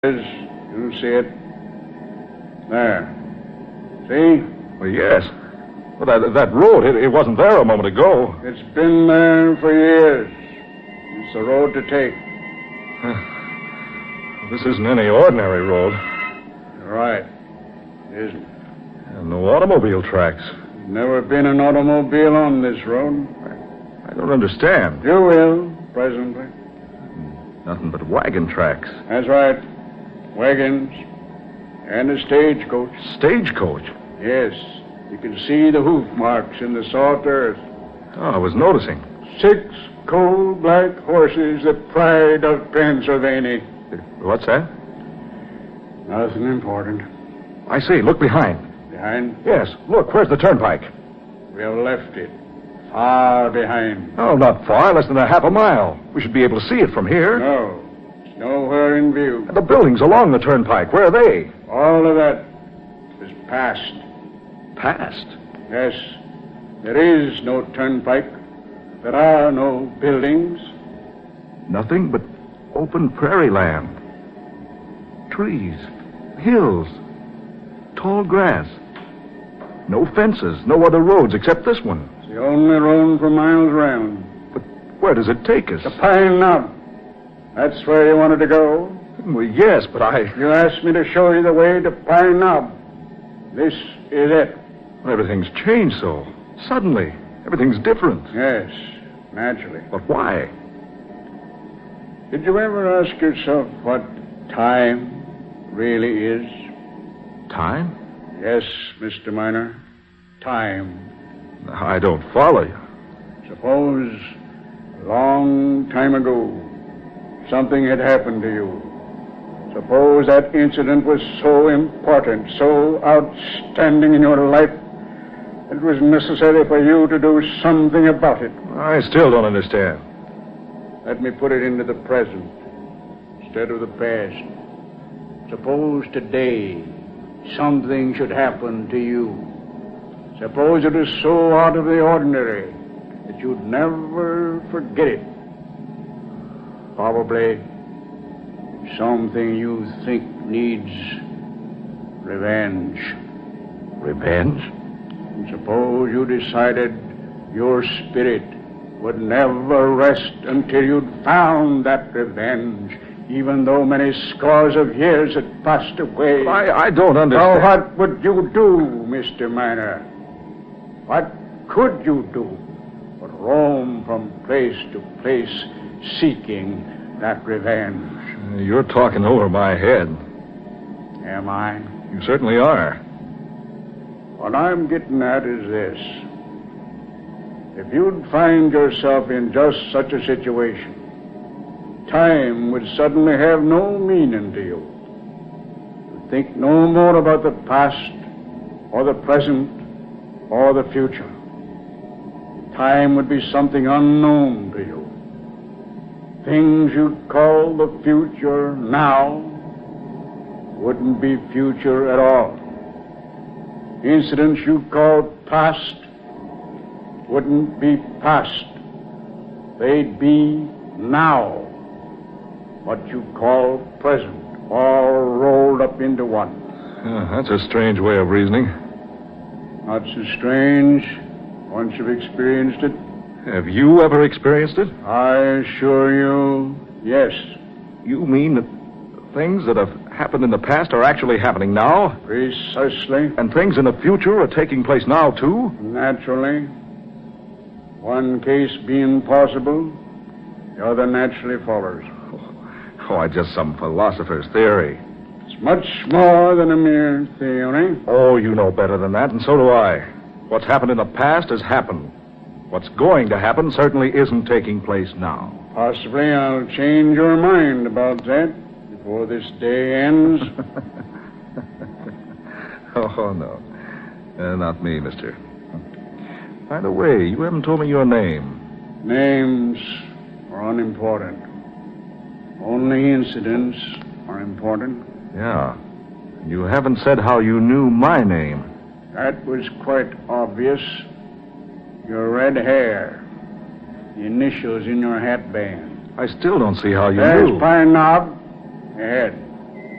You see it? There. See? Well, yes. Well, that road, it wasn't there a moment ago. It's been there for years. It's the road to take. This isn't any ordinary road. You're right. It isn't. And no automobile tracks. There's never been an automobile on this road. I don't understand. You will, presently. Nothing but wagon tracks. That's right. Wagons. And a stagecoach. Stagecoach? Yes. You can see the hoof marks in the soft earth. Oh, I was noticing. 6 coal-black horses, the pride of Pennsylvania. What's that? Nothing important. I see. Look behind. Behind? Yes. Look, where's the turnpike? We have left it. Far behind. Oh, not far. Less than a half a mile. We should be able to see it from here. No. It's nowhere in view. The buildings along the turnpike, where are they? All of that is past. Past? Yes. There is no turnpike. There are no buildings. Nothing but open prairie land. Trees. Hills. Tall grass. No fences. No other roads except this one. It's the only road for miles round. But where does it take us? The Pine Knob. That's where you wanted to go? Well, yes, but You asked me to show you the way to Pine Knob. This is it. Everything's changed so. Suddenly. Everything's different. Yes, naturally. But why? Did you ever ask yourself what time really is? Time? Yes, Mr. Miner. Time. I don't follow you. Suppose a long time ago something had happened to you. Suppose that incident was so important, so outstanding in your life, it was necessary for you to do something about it. I still don't understand. Let me put it into the present instead of the past. Suppose today something should happen to you. Suppose it is so out of the ordinary that you'd never forget it. Probably something you think needs revenge. Revenge? And suppose you decided your spirit would never rest until you'd found that revenge, even though many scores of years had passed away. I don't understand. Now, what would you do, Mr. Miner? What could you do but roam from place to place seeking that revenge? You're talking over my head. Am I? You certainly are. What I'm getting at is this. If you'd find yourself in just such a situation, time would suddenly have no meaning to you. You'd think no more about the past or the present or the future. Time would be something unknown to you. Things you'd call the future now wouldn't be future at all. Incidents you call past wouldn't be past. They'd be now. What you call present, all rolled up into one. That's a strange way of reasoning. Not so strange once you've experienced it. Have you ever experienced it? I assure you, yes. You mean that things that have happened in the past are actually happening now? Precisely. And things in the future are taking place now, too? Naturally. One case being possible, the other naturally follows. Oh, just some philosopher's theory. It's much more than a mere theory. Oh, you know better than that, and so do I. What's happened in the past has happened. What's going to happen certainly isn't taking place now. Possibly I'll change your mind about that before this day ends. Oh, no. Not me, mister. By the way, you haven't told me your name. Names are unimportant. Only incidents are important. Yeah. You haven't said how you knew my name. That was quite obvious. Your red hair. The initials in your hatband. I still don't see how you There's knew. Pine Knob ahead.